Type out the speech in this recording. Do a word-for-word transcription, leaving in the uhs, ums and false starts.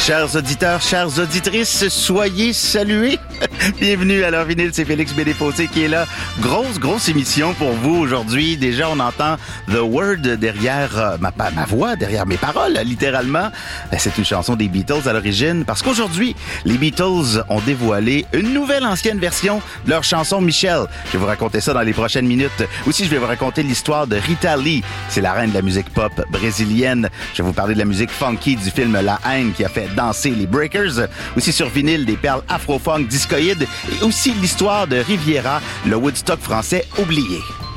Chers auditeurs, chères auditrices, soyez salués. Bienvenue à l'heure vinyle, c'est Félix Bédéfossé qui est là. Grosse, grosse émission pour vous aujourd'hui. Déjà, on entend The Word derrière euh, ma, ma voix, derrière mes paroles, littéralement. C'est une chanson des Beatles à l'origine parce qu'aujourd'hui, les Beatles ont dévoilé une nouvelle ancienne version de leur chanson Michelle. Je vais vous raconter ça dans les prochaines minutes. Aussi, je vais vous raconter l'histoire de Rita Lee. C'est la reine de la musique pop brésilienne. Je vais vous parler de la musique funky du film La Haine qui a fait danser les Breakers. Aussi sur vinyle, des perles afro-funk discoïdes et aussi l'histoire de Riviera, le Woodstock français oublié.